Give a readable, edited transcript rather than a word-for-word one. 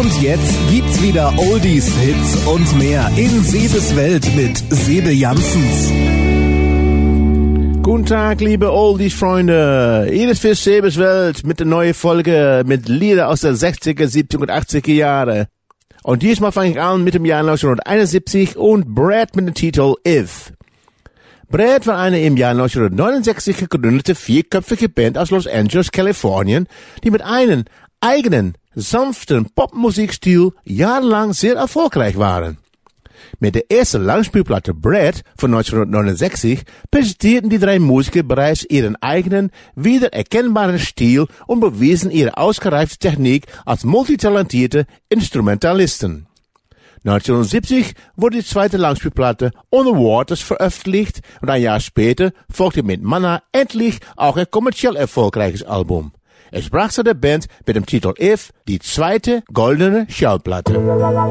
Und jetzt gibt's wieder Oldies, Hits und mehr in Sebes Welt mit Sebe Janssens. Guten Tag, liebe Oldies-Freunde. Hier ist für Sebes Welt mit der neuen Folge mit Lieder aus der 60er, 70er und 80er Jahre. Und diesmal fange ich an mit dem Jahr 1971 und Brad mit dem Titel If. Brad war eine im Jahr 1969 gegründete vierköpfige Band aus Los Angeles, Kalifornien, die mit einem eigenen, sanften Popmusikstil jahrelang sehr erfolgreich waren. Mit der ersten Langspielplatte Brad von 1969 präsentierten die drei Musiker bereits ihren eigenen, wiedererkennbaren Stil und bewiesen ihre ausgereifte Technik als multitalentierte Instrumentalisten. 1970 wurde die zweite Langspielplatte On the Waters veröffentlicht und ein Jahr später folgte mit Manna endlich auch ein kommerziell erfolgreiches Album. Es brachte der Band mit dem Titel If die zweite goldene Schallplatte.